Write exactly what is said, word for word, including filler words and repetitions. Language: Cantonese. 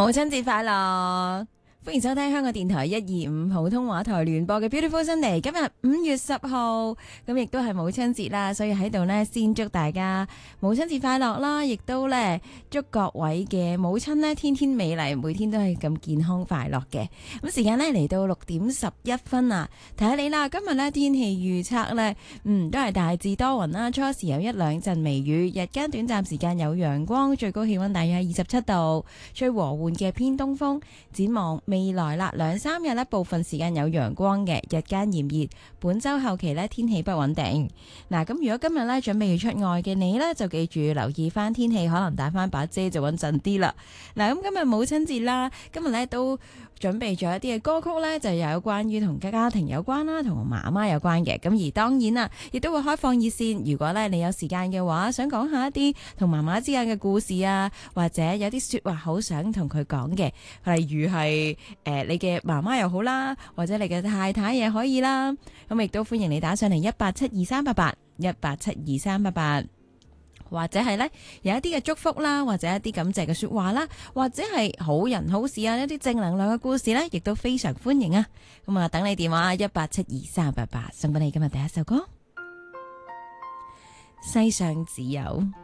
母親節快樂！歡迎收聽香港電台一二五普通話台聯播嘅 Beautiful Sunday。今日五月十號，咁亦都係母親節啦，所以喺度呢，先祝大家母親節快樂啦，亦都呢，祝各位嘅母親呢，天天美麗，每天都係咁健康快樂嘅。咁時間呢，嚟到六點十一分啦，睇下你啦。今日呢，天氣預測呢，嗯，都係大致多雲啦，初時有一兩陣微雨，日間短暫時間有陽光，最高氣溫大約係二十七度，吹和緩嘅偏東風。展望未來啦，兩三日呢，部分時間有陽光嘅，日間炎熱。本周後期呢，天氣不穩定。嗱，咁如果今日呢，準備要出外嘅你呢，就記住留意翻天氣，可能帶翻把遮就穩陣啲啦。嗱，咁今日母親節啦，今日呢都準備咗一啲嘅歌曲呢，就有關於同家庭有關啦，同媽媽有關嘅。咁而當然啦，亦都會開放熱線。如果呢，你有時間嘅話，想講下一啲同媽媽之間嘅故事啊，或者有啲說話好想同佢講嘅，例如係誒、呃、你嘅媽媽又好啦，或者你嘅太太也可以啦。咁亦都歡迎你打上嚟一八七二三八八一八七二三八八，或者係呢，有一啲嘅祝福啦，或者一啲感謝嘅說話啦，或者係好人好事啊，一啲正能量嘅故事呢，亦都非常歡迎啊。咁啊，等你電話一八七二三八八，送俾你今日第一首歌《世上只有》。